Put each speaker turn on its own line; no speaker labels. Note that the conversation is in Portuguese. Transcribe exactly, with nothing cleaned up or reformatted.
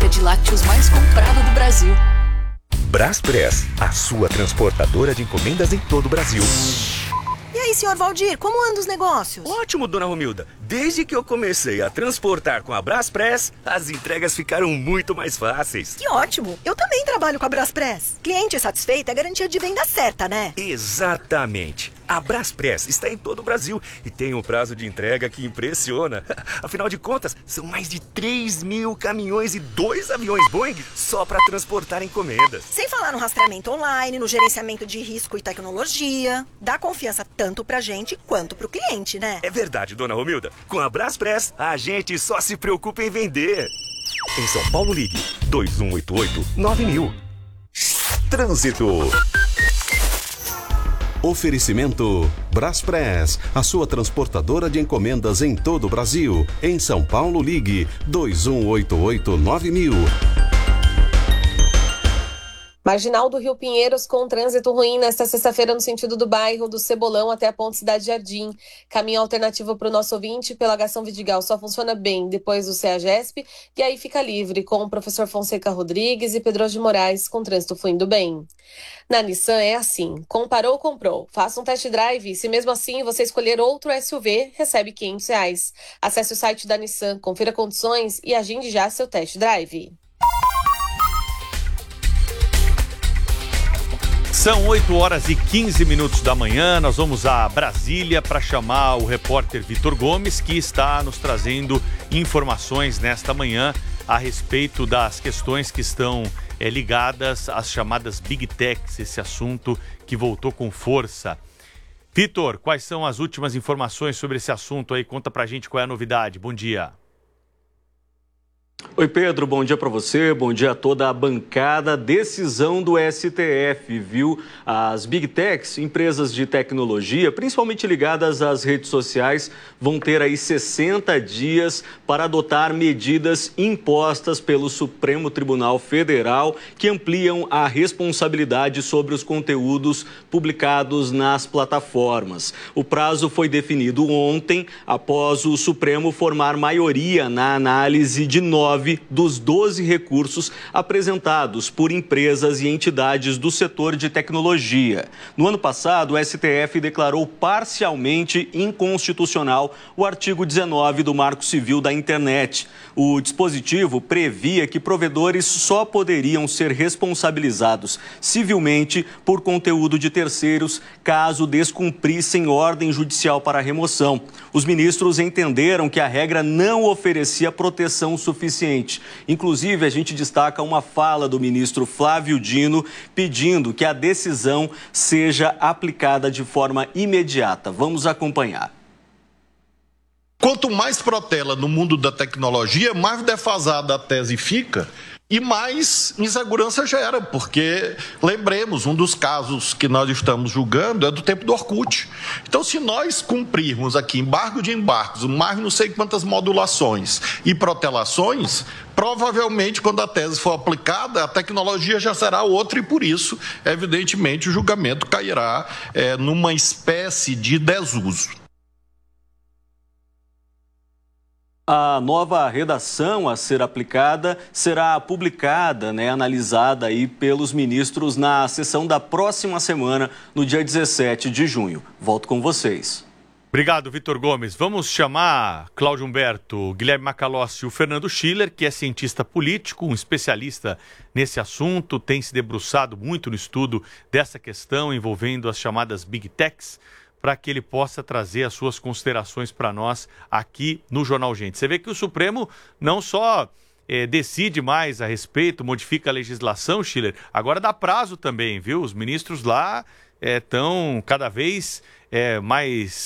de lácteos mais comprada do Brasil.
Braspress, a sua transportadora de encomendas em todo o Brasil.
E aí, senhor Valdir, como andam os negócios?
Ótimo, dona Romilda. Desde que eu comecei a transportar com a Braspress, as entregas ficaram muito mais fáceis.
Que ótimo! Eu também trabalho com a Braspress. Cliente satisfeito é garantia de venda certa, né?
Exatamente. A Braspress está em todo o Brasil e tem um prazo de entrega que impressiona. Afinal de contas, são mais de três mil caminhões e dois aviões Boeing só para transportar encomendas.
Sem falar no rastreamento online, no gerenciamento de risco e tecnologia. Dá confiança tanto pra gente quanto pro cliente, né?
É verdade, dona Romilda. Com a Braspress, a gente só se preocupa em vender. Em São Paulo, ligue dois um oito oito nove mil. Trânsito.
Oferecimento Braspress, a sua transportadora de encomendas em todo o Brasil. Em São Paulo, ligue dois um oito oito nove mil.
Marginal do Rio Pinheiros com trânsito ruim nesta sexta-feira no sentido do bairro do Cebolão até a Ponte Cidade Jardim. Caminho alternativo para o nosso ouvinte pela Gação Vidigal só funciona bem depois do CEAGESP e aí fica livre com o professor Fonseca Rodrigues e Pedro de Moraes com trânsito fluindo bem. Na Nissan é assim, comparou, comprou. Faça um test drive, se mesmo assim você escolher outro S U V, recebe quinhentos reais. Acesse o site da Nissan, confira condições e agende já seu test drive.
São oito horas e quinze minutos da manhã, nós vamos a Brasília para chamar o repórter Vitor Gomes, que está nos trazendo informações nesta manhã a respeito das questões que estão é, ligadas às chamadas Big Techs, esse assunto que voltou com força. Vitor, quais são as últimas informações sobre esse assunto aí? Conta pra gente qual é a novidade. Bom dia.
Oi Pedro, bom dia para você, bom dia a toda a bancada. Decisão do S T F, viu? As Big Techs, empresas de tecnologia, principalmente ligadas às redes sociais, vão ter aí sessenta dias para adotar medidas impostas pelo Supremo Tribunal Federal que ampliam a responsabilidade sobre os conteúdos publicados nas plataformas. O prazo foi definido ontem, após o Supremo formar maioria na análise de nove dos doze recursos apresentados por empresas e entidades do setor de tecnologia. No ano passado, o S T F declarou parcialmente inconstitucional o artigo dezenove do Marco Civil da Internet. O dispositivo previa que provedores só poderiam ser responsabilizados civilmente por conteúdo de terceiros caso descumprissem ordem judicial para remoção. Os ministros entenderam que a regra não oferecia proteção suficiente. Inclusive, a gente destaca uma fala do ministro Flávio Dino pedindo que a decisão seja aplicada de forma imediata. Vamos acompanhar.
Quanto mais protela no mundo da tecnologia, mais defasada a tese fica e mais insegurança gera, porque, lembremos, um dos casos que nós estamos julgando é do tempo do Orkut. Então, se nós cumprirmos aqui embargo de embargos, mais não sei quantas modulações e protelações, provavelmente, quando a tese for aplicada, a tecnologia já será outra e, por isso, evidentemente, o julgamento cairá é, numa espécie de desuso.
A nova redação a ser aplicada será publicada, né, analisada aí pelos ministros na sessão da próxima semana, no dia dezessete de junho. Volto com vocês.
Obrigado, Vitor Gomes. Vamos chamar Cláudio Humberto, Guilherme Macalossi e o Fernando Schiller, que é cientista político, um especialista nesse assunto, tem se debruçado muito no estudo dessa questão envolvendo as chamadas Big Techs, para que ele possa trazer as suas considerações para nós aqui no Jornal Gente. Você vê que o Supremo não só é, decide mais a respeito, modifica a legislação, Schiller, agora dá prazo também, viu? Os ministros lá estão é, cada vez é, mais